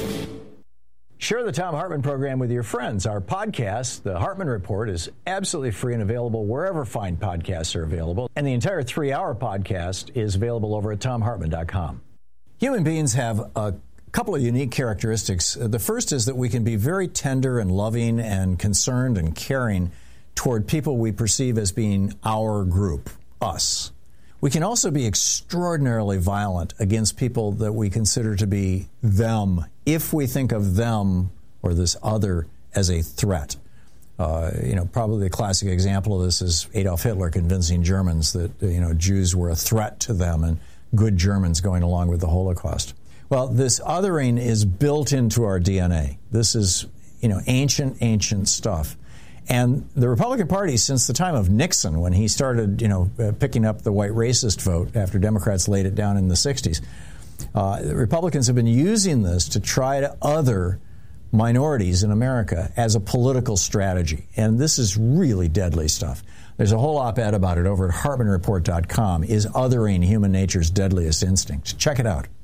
Share the Thom Hartmann program with your friends. Our podcast, The Hartmann Report, is absolutely free and available wherever fine podcasts are available. And the entire 3-hour podcast is available over at thomhartmann.com. Human beings have a couple of unique characteristics. The first is that we can be very tender and loving and concerned and caring toward people we perceive as being our group, us. We can also be extraordinarily violent against people that we consider to be them, if we think of them or this other as a threat. Probably the classic example of this is Adolf Hitler convincing Germans that, Jews were a threat to them and good Germans going along with the Holocaust. Well, this othering is built into our DNA. This is, ancient stuff. And the Republican Party, since the time of Nixon, when he started, picking up the white racist vote after Democrats laid it down in the 60s, the Republicans have been using this to try to other minorities in America as a political strategy. And this is really deadly stuff. There's a whole op-ed about it over at HartmannReport.com. Is othering human nature's deadliest instinct? Check it out.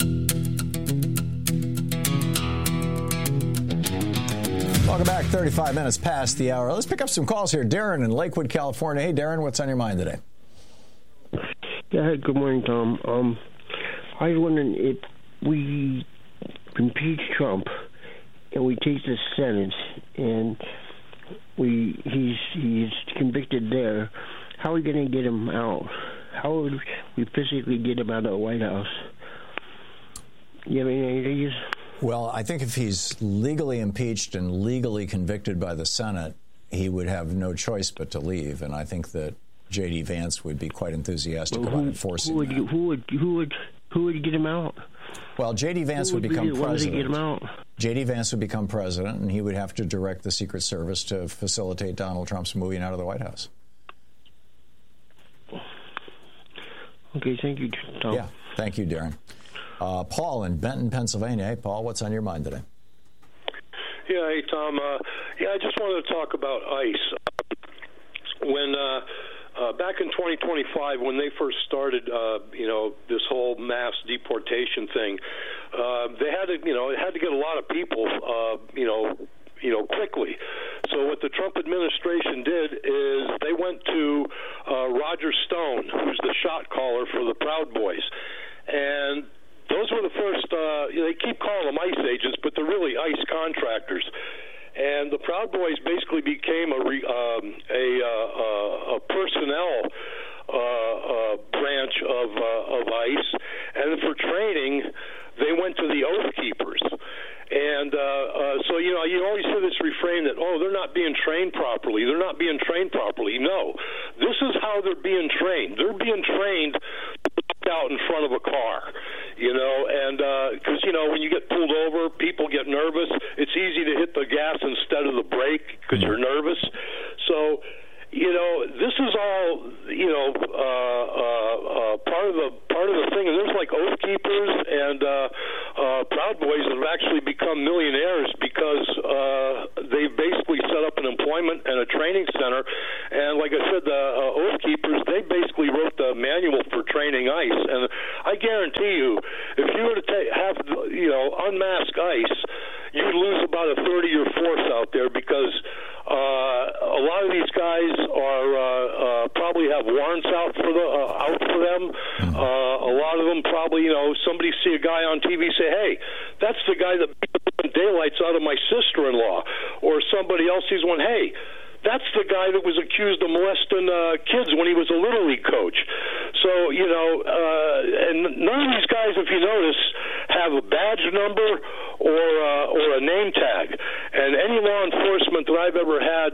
Welcome back. 35 minutes past the hour. Let's pick up some calls here. Darren in Lakewood, California. Hey, Darren, what's on your mind today? Yeah, good morning, Tom. I was wondering if we impeach Trump and we take the Senate and he's convicted there, how are we going to get him out? How would we physically get him out of the White House? You have any ideas? Well, I think if he's legally impeached and legally convicted by the Senate, he would have no choice but to leave. And I think that J.D. Vance would be quite enthusiastic about enforcing that. Who would get him out? Well, J.D. Vance would become president. Get him out? J.D. Vance would become president, and he would have to direct the Secret Service to facilitate Donald Trump's moving out of the White House. Okay, thank you, Tom. Yeah, thank you, Darren. Paul in Benton, Pennsylvania. Hey, Paul, what's on your mind today? Yeah, hey, Tom. I just wanted to talk about ICE. When back in 2025, when they first started, this whole mass deportation thing, they had to, it had to get a lot of people, quickly. So what the Trump administration did is they went to Roger Stone, who's the shot caller for the Proud Boys, and those were the first, they keep calling them ICE agents, but they're really ICE contractors. And the Proud Boys basically became a personnel branch of ICE. And for training, they went to the Oath Keepers. And so, you always hear this refrain that, they're not being trained properly. They're not being trained properly. No, this is how they're being trained. They're being trained out in front of a car, and because, when you get pulled over, people get nervous. It's easy to hit the gas instead of the brake because you're nervous. So, this is all, part of the thing. And there's like Oath Keepers and Proud Boys that have actually become millionaires because they've basically set up an employment and a training center. And like I said, the Oath Keepers, they basically wrote the manual for training ICE. And I guarantee you, if you were to unmask ICE, you'd lose about a third of your force out there because a lot of these guys are probably have warrants out for them. A lot of them probably, somebody see a guy on TV say, "Hey, that's the guy that beat the daylights out of my sister-in-law," or somebody else sees one, "Hey, that's the guy that was accused of molesting kids when he was a Little League coach." So, and none of these guys, if you notice, have a badge number or a name tag. And any law enforcement that I've ever had,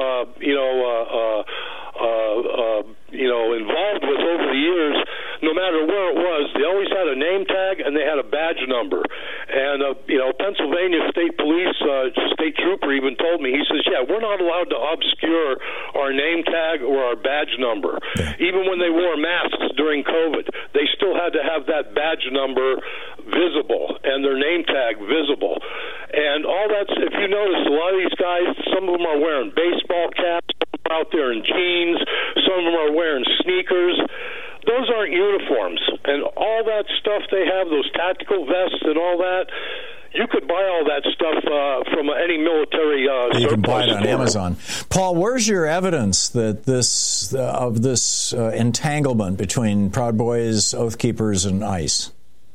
involved with over the years, no matter where it was, they always had a name tag and they had a badge number. And, Pennsylvania State Police, state trooper even told me, he says, "Yeah, we're not allowed to obscure our name tag or our badge number." Even when they wore masks during COVID, they still had to have that badge number visible and their name tag visible. And all that's, if you notice, a lot of these guys, some of them are wearing baseball caps, out there in jeans, some of them are wearing sneakers. Those aren't uniforms. And all that stuff they have, those tactical vests and all that, You could buy all that stuff from any military you can buy it on store. Amazon. Paul, where's your evidence that this entanglement between Proud Boys, Oath Keepers, and ICE?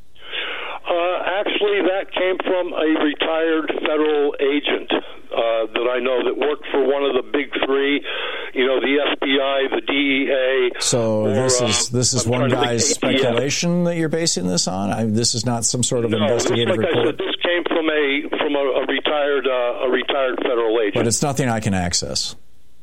Actually, that came from a retired federal agent that I know that worked for one of the big three, the FBI, the DEA. So this is one guy's speculation that you're basing this on? This is not some sort of investigative report? I said, this came from a retired federal agent. But it's nothing I can access.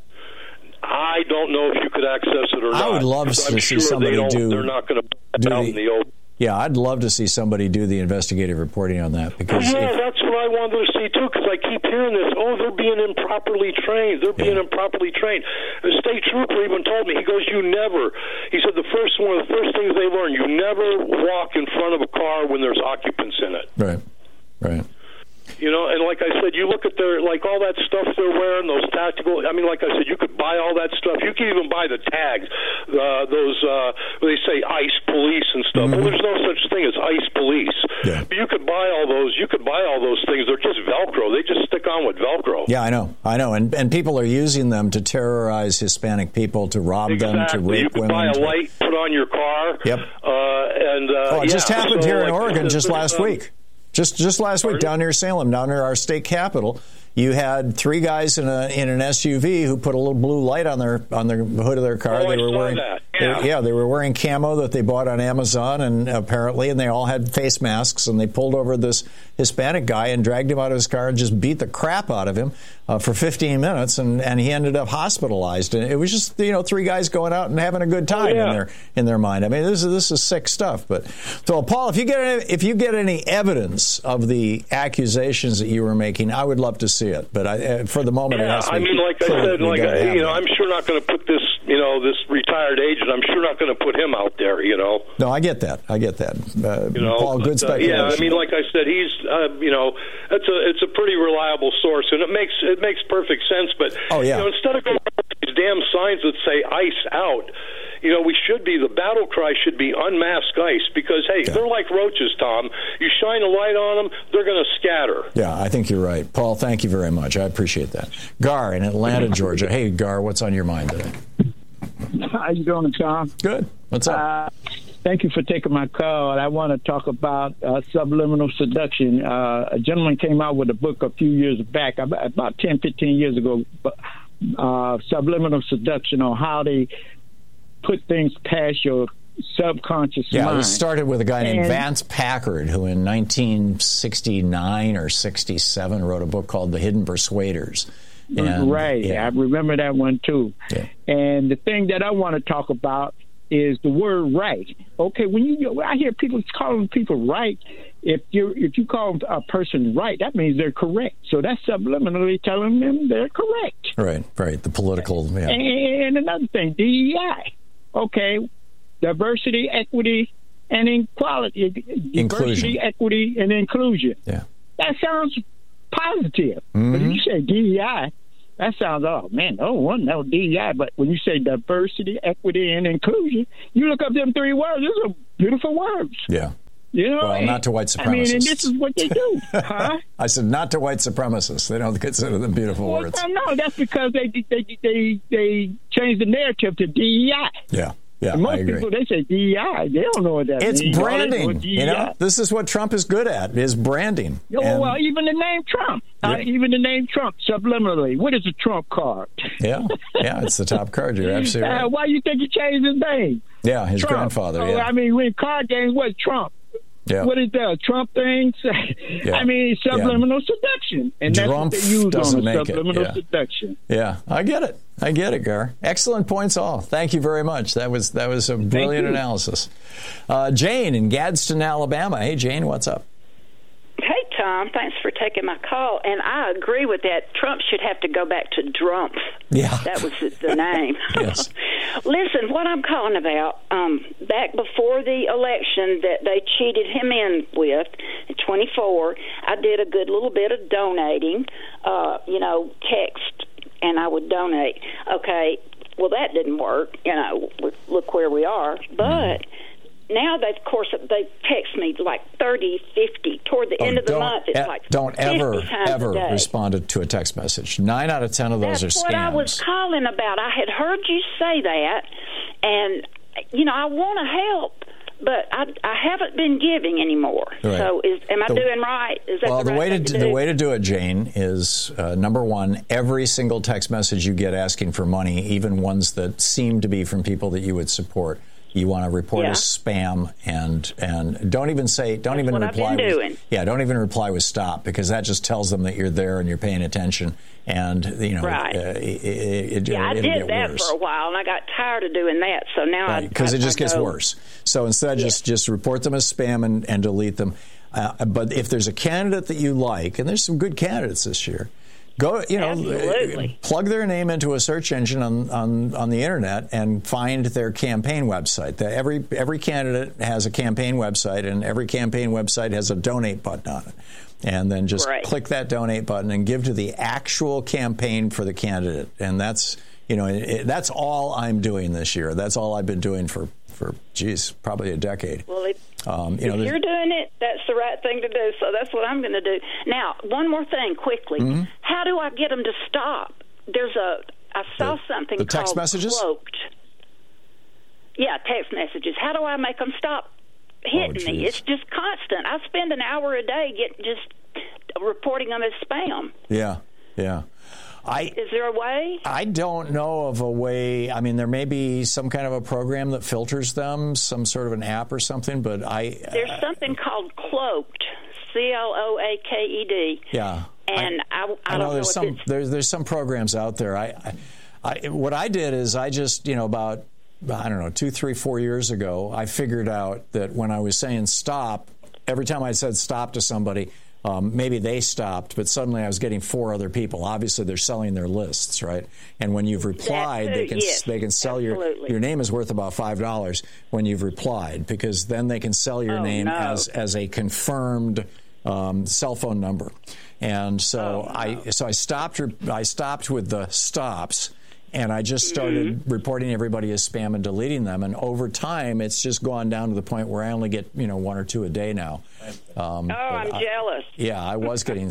I don't know if you could access it or not. I would love to see somebody do. They're not going to put it out in the open. Yeah, I'd love to see somebody do the investigative reporting on that. Because that's what I wanted to see, too, because I keep hearing this. Oh, they're being improperly trained. They're being improperly trained. The state trooper even told me, he goes, one of the first things they learn, you never walk in front of a car when there's occupants in it. Right. And like I said, you look at all that stuff they're wearing, those tactical, like I said, you could buy all that stuff. You can even buy the tags, those, they say ICE police and stuff. Well, there's no such thing as ICE police. Yeah. But you could buy all those things. They're just Velcro. They just stick on with Velcro. Yeah, I know. And people are using them to terrorize Hispanic people, to rob them, to rape women. You could buy a light, put on your car. Yep. It just happened here in Oregon just last week. Just last week, down near Salem, down near our state capitol, you had three guys in an SUV who put a little blue light on their hood of their car. They were wearing that. They were wearing camo that they bought on Amazon, and they all had face masks, and they pulled over this Hispanic guy and dragged him out of his car and just beat the crap out of him for 15 minutes, and he ended up hospitalized. And it was just three guys going out and having a good time in their mind. I mean, this is sick stuff. But so, Paul, if you get any evidence of the accusations that you were making, I would love to see it. But for the moment, it has to be. Like I said, I'm sure not going to put this this retired agent. I'm sure not going to put him out there. No, I get that. Paul, good speculation. Like I said, he's it's a pretty reliable source, and it makes perfect sense. But instead of going with these damn signs that say ICE out, the battle cry should be unmask ICE, because they're like roaches, Tom. You shine a light on them, they're going to scatter. Yeah, I think you're right, Paul. Thank you very much. I appreciate that. Gar in Atlanta, Georgia. Hey, Gar, what's on your mind today? How you doing, Tom? Good. What's up? Thank you for taking my call. I want to talk about subliminal seduction. A gentleman came out with a book a few years back, about 10, 15 years ago, subliminal seduction, on how they put things past your subconscious mind. Yeah, it started with a guy named Vance Packard, who in 1969 or 67 wrote a book called The Hidden Persuaders. I remember that one too. Yeah. And the thing that I want to talk about is the word right. Okay, when I hear people calling people right, if you call a person right, that means they're correct. So that's subliminally telling them they're correct. Right. The political. Yeah. And another thing, DEI. Okay, diversity, equity, and equality. Inclusion. Diversity, equity, and inclusion. Yeah. That sounds positive. But if you say DEI, that sounds, no DEI. But when you say diversity, equity, and inclusion, you look up them three words. Those are beautiful words. Yeah. Well, not to white supremacists. I mean, and this is what they do, huh? I said not to white supremacists. They don't consider them beautiful words. No, that's because they changed the narrative to DEI. Yeah. And most people, they say DEI. They don't know what that means. It's branding. This is what Trump is good at, is branding. Well, even the name Trump. Subliminally. What is a Trump card? Yeah, it's the top card. You're absolutely right. Why do you think he changed his name? Yeah, his Trump. grandfather, when card games, what's Trump? Yeah. What is that? Trump things? Yeah. Subliminal seduction. And that's what they use on subliminal seduction. Yeah, I get it, Gar. Excellent points all. Thank you very much. That was a brilliant analysis. Jane in Gadsden, Alabama. Hey, Jane, what's up? Hey, Tom. Thanks for taking my call. And I agree with that. Trump should have to go back to Drumpf. Yeah. That was the name. Yes. Listen, what I'm calling about, back before the election that they cheated him in with, in 24, I did a good little bit of donating, text, and I would donate. Okay, well, that didn't work. Look where we are. But now they text me like 30, 50. Toward the end of the month, it's like don't 50 ever times a day. respond to a text message. 9 out of 10 of those are scams. That's what I was calling about. I had heard you say that, and I want to help, but I haven't been giving anymore. Right. So am I doing right? Is that the way to do it, Jane, is number one, every single text message you get asking for money, even ones that seem to be from people that you would support, you want to report as spam, and don't even reply. Don't even reply with stop, because that just tells them that you're there and you're paying attention. And right. I did that for a while, and I got tired of doing that. So now because it just gets worse. So instead, just report them as spam and delete them. But if there's a candidate that you like, and there's some good candidates this year, go, plug their name into a search engine on the internet and find their campaign website. Every candidate has a campaign website, and every campaign website has a donate button on it. And then just click that donate button and give to the actual campaign for the candidate. And that's that's all I'm doing this year. That's all I've been doing for probably a decade. Well, if you're doing it, that's the right thing to do. So that's what I'm going to do. Now, one more thing, quickly. Mm-hmm. How do I get them to stop? I saw something the text called messages? Cloaked. Yeah, text messages. How do I make them stop hitting me? It's just constant. I spend an hour a day just reporting them as spam. Yeah. Is there a way? I don't know of a way. I mean, there may be some kind of a program that filters them, some sort of an app or something, but there's something called Cloaked, Cloaked. Yeah. And I don't know there's some programs out there. What I did is I just, about, 2, 3, 4 years ago, I figured out that when I was saying stop, every time I said stop to somebody, maybe they stopped, but suddenly I was getting 4 other people. Obviously, they're selling their lists, right? And when you've replied, they can sell your name is worth about $5 when you've replied, because then they can sell your name as a confirmed cell phone number. And so I stopped with the stops. And I just started reporting everybody as spam and deleting them. And over time, it's just gone down to the point where I only get, 1 or 2 a day now. I'm jealous. Yeah, I was getting,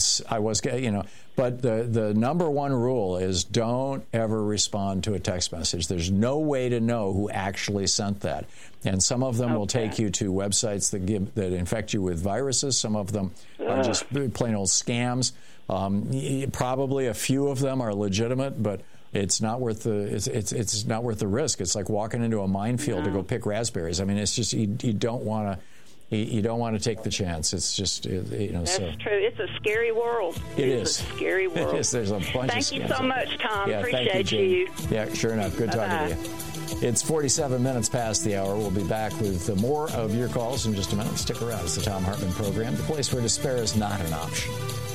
but the number one rule is don't ever respond to a text message. There's no way to know who actually sent that. And some of them will take you to websites that infect you with viruses. Some of them are just plain old scams. Probably a few of them are legitimate, but it's not worth it's not worth the risk. It's like walking into a minefield to go pick raspberries. I mean, it's just you don't want to take the chance. It's just That's true. It's a scary world. It is a scary world. It is. There's a bunch. Thank you so much, Tom. Yeah, appreciate you. Yeah, sure enough. Good talking to you. It's 47 minutes past the hour. We'll be back with more of your calls in just a minute. Stick around. It's the Thom Hartmann Program, the place where despair is not an option.